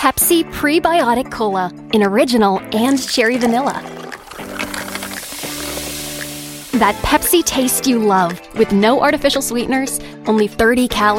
Pepsi Prebiotic Cola in original and cherry vanilla. That Pepsi taste you love with no artificial sweeteners, only 30 calories.